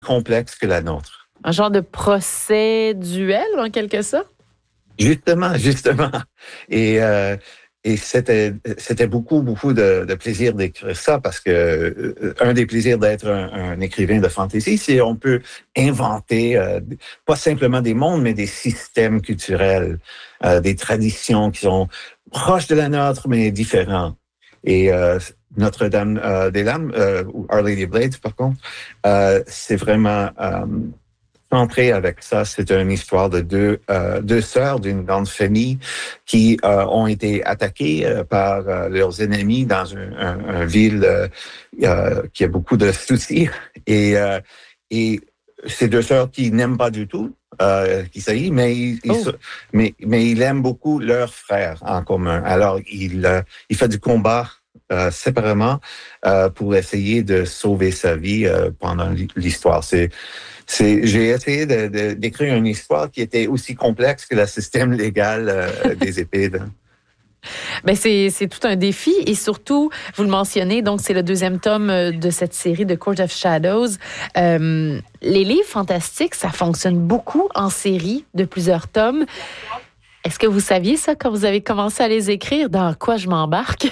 complexe que la nôtre. Un genre de procès-duel, en quelque sorte? Justement. Et c'était beaucoup de plaisir d'écrire ça parce que un des plaisirs d'être un écrivain de fantasy, c'est on peut inventer pas simplement des mondes, mais des systèmes culturels, des traditions qui sont proches de la nôtre, mais différents. Et Notre-Dame des Lames, ou Our Lady of Blades, par contre, c'est vraiment centré avec ça. C'est une histoire de deux sœurs d'une grande famille qui ont été attaquées par leurs ennemis dans une ville qui a beaucoup de soucis. Et ces deux sœurs qui n'aiment pas du tout qui s'agit, mais ils aiment beaucoup leur frère en commun. Alors, il fait du combat séparément pour essayer de sauver sa vie pendant l'histoire. J'ai essayé d'écrire une histoire qui était aussi complexe que le système légal des épées. Ben c'est tout un défi et surtout, vous le mentionnez, donc c'est le 2e tome de cette série de Court of Shadows. Les livres fantastiques, ça fonctionne beaucoup en série de plusieurs tomes. Est-ce que vous saviez ça quand vous avez commencé à les écrire? Dans quoi je m'embarque?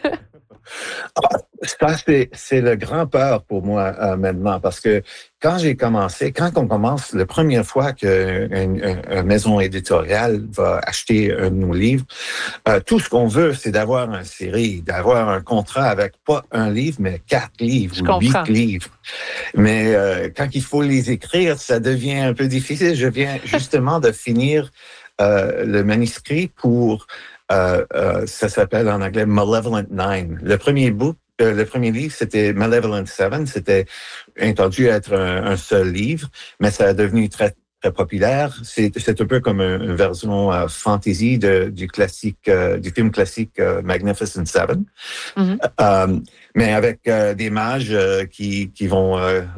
Ça, c'est le grand peur pour moi maintenant, parce que quand on commence, la première fois qu'une maison éditoriale va acheter un de nos livres, tout ce qu'on veut, c'est d'avoir une série, d'avoir un contrat avec pas un livre, mais 4 livres ou 8 livres. Mais quand il faut les écrire, ça devient un peu difficile. Je viens justement de finir le manuscrit pour... ça s'appelle en anglais Malevolent Nine. Le premier livre, c'était Malevolent Seven. C'était entendu être un seul livre, mais ça est devenu très, très populaire. C'est un peu comme une version fantasy du film classique Magnificent Seven. Mm-hmm. Mais avec des mages qui vont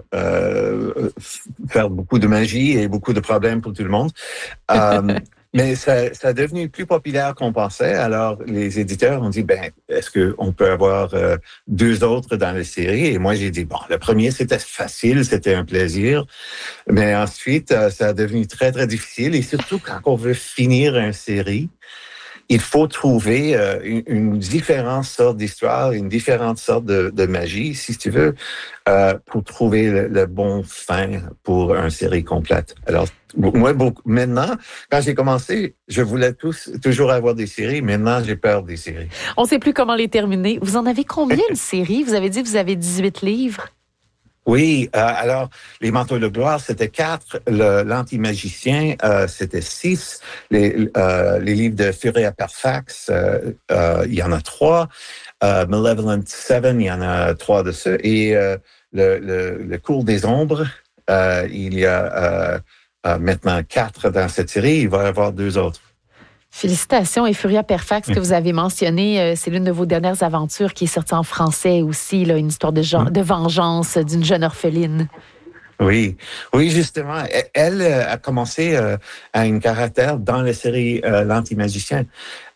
faire beaucoup de magie et beaucoup de problèmes pour tout le monde. Mais ça a devenu plus populaire qu'on pensait. Alors, les éditeurs ont dit, est-ce qu'on peut avoir 2 autres dans la série? Et moi, j'ai dit, le premier, c'était facile, c'était un plaisir. Mais ensuite, ça a devenu très, très difficile. Et surtout, quand on veut finir une série, il faut trouver une différente sorte d'histoire, une différente sorte de magie, si tu veux, pour trouver le bon fin pour une série complète. Alors, moi, maintenant, quand j'ai commencé, je voulais toujours avoir des séries. Maintenant, j'ai peur des séries. On ne sait plus comment les terminer. Vous en avez combien de séries? Vous avez dit que vous avez 18 livres. Oui, alors, les manteaux de gloire, c'était 4. L'anti-magicien, c'était 6. Les livres de Furia Perfax, il y en a 3. Malevolent Seven, il y en a 3 de ceux. Et le cours des ombres, il y a maintenant 4 dans cette série. Il va y avoir 2 autres. Félicitations. Et Furia Perfax, que vous avez mentionné, c'est l'une de vos dernières aventures qui est sortie en français aussi, là, une histoire de vengeance d'une jeune orpheline. Oui, justement. Elle a commencé à un caractère dans la série L'Anti-Magicien.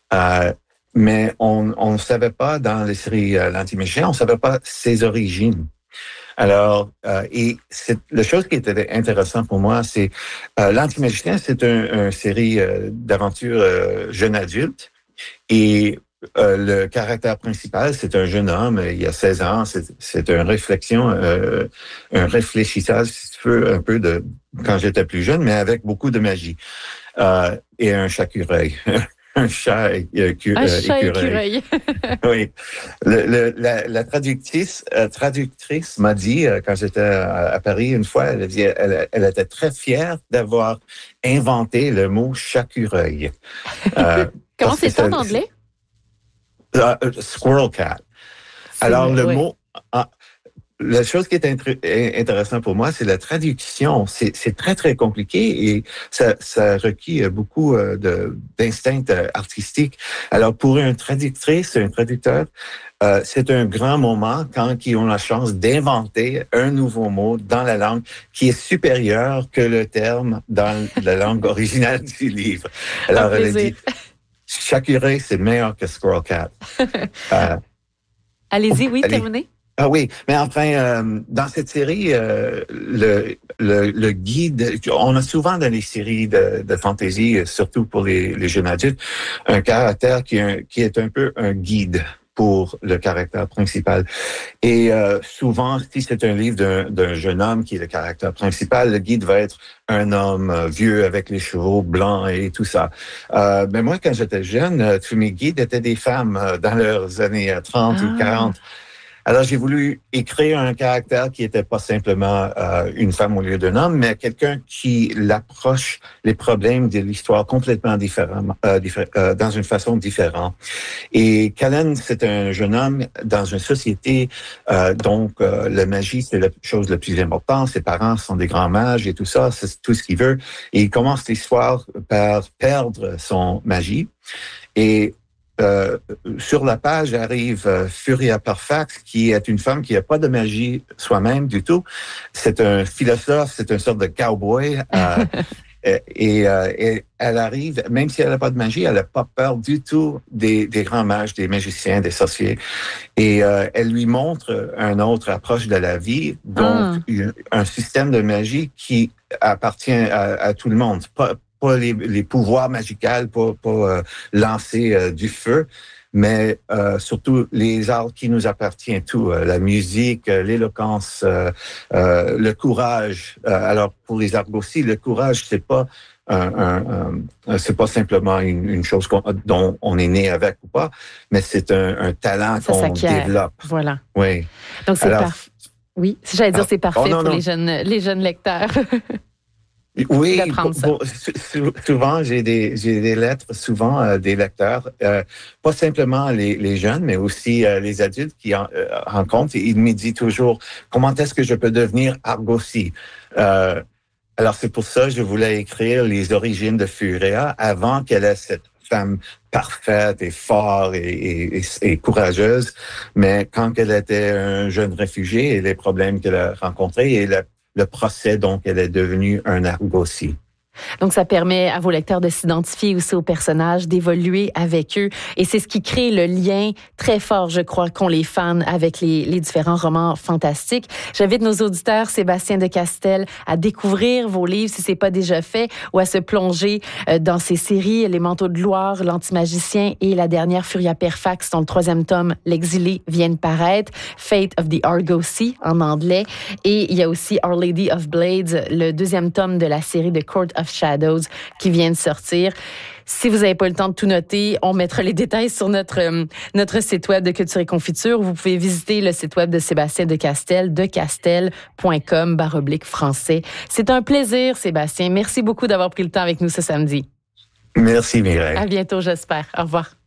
Mais on ne savait pas dans la série L'Anti-Magicien, on ne savait pas ses origines. Alors, la chose qui était intéressante pour moi, c'est L'Anti-Magicien, c'est une série d'aventures jeune adulte. Et le caractère principal, c'est un jeune homme, il a 16 ans. C'est une réflexion, un réfléchissage, si tu veux, un peu de quand j'étais plus jeune, mais avec beaucoup de magie. Et un chat-écureuil. Un chat écureuil. Oui. La traductrice m'a dit, quand j'étais à Paris une fois, elle a dit, elle était très fière d'avoir inventé le mot chat-écureuil. Comment c'est en anglais? Squirrel cat. Alors, le mot... La chose qui est intéressante pour moi, c'est la traduction. C'est très, très compliqué et ça requiert beaucoup d'instinct artistique. Alors, pour une traductrice, un traducteur, c'est un grand moment quand ils ont la chance d'inventer un nouveau mot dans la langue qui est supérieur que le terme dans la langue originale du livre. Alors, elle a dit, chat-écureuil, c'est meilleur que Squirrel Cat. Allez-y, oui, terminez. Ah oui, mais enfin, dans cette série, le guide, on a souvent dans les séries de fantasy, surtout pour les jeunes adultes, un caractère qui est un peu un guide pour le caractère principal. Et souvent, si c'est un livre d'un jeune homme qui est le caractère principal, le guide va être un homme vieux avec les cheveux blancs et tout ça. Mais moi, quand j'étais jeune, tous mes guides étaient des femmes dans leurs années 30 ou 40. Alors, j'ai voulu écrire un caractère qui n'était pas simplement une femme au lieu d'un homme, mais quelqu'un qui l'approche les problèmes de l'histoire complètement différemment, dans une façon différente. Et Callan, c'est un jeune homme dans une société, donc la magie, c'est la chose la plus importante. Ses parents sont des grands mages et tout ça, c'est tout ce qu'il veut. Et il commence l'histoire par perdre son magie. Et sur la page arrive Furia Perfax, qui est une femme qui n'a pas de magie soi-même du tout. C'est un philosophe, c'est une sorte de cowboy. Et elle arrive, même si elle n'a pas de magie, elle n'a pas peur du tout des grands mages, des magiciens, des sorciers. Et elle lui montre une autre approche de la vie, donc un système de magie qui appartient à tout le monde. Pas les pouvoirs magicaux, pas lancer du feu, mais surtout les arts qui nous appartiennent, tout, la musique, l'éloquence, le courage. Alors pour les Argosy, le courage, c'est pas c'est pas simplement une chose dont on est né avec ou pas, mais c'est un talent qu'on développe. Voilà. Oui. Donc c'est parfait. Oui, j'allais dire c'est parfait pour les jeunes lecteurs. Oui, souvent j'ai des lettres, souvent des lecteurs, pas simplement les jeunes, mais aussi les adultes qui rencontrent. Et ils me disent toujours comment est-ce que je peux devenir Argosy. Alors c'est pour ça que je voulais écrire les origines de Furia avant qu'elle ait cette femme parfaite et forte et courageuse, mais quand elle était un jeune réfugié et les problèmes qu'elle a rencontrés et le procès, donc, elle est devenue un Argosy. Donc, ça permet à vos lecteurs de s'identifier aussi aux personnages, d'évoluer avec eux. Et c'est ce qui crée le lien très fort, je crois, qu'ont les fans avec les différents romans fantastiques. J'invite nos auditeurs, Sébastien de Castel, à découvrir vos livres, si c'est pas déjà fait, ou à se plonger dans ces séries, Les Manteaux de gloire, L'Antimagicien et la dernière Furia Perfax, dont le 3e tome, L'Exilé, vient de paraître. Fate of the Argosy, en anglais. Et il y a aussi Our Lady of Blades, le 2e tome de la série de Court of Shadows qui vient de sortir. Si vous n'avez pas le temps de tout noter, on mettra les détails sur notre site web de Culture et Confiture. Vous pouvez visiter le site web de Sébastien de Castel, decastel.com/français. C'est un plaisir, Sébastien. Merci beaucoup d'avoir pris le temps avec nous ce samedi. Merci, Mireille. À bientôt, j'espère. Au revoir.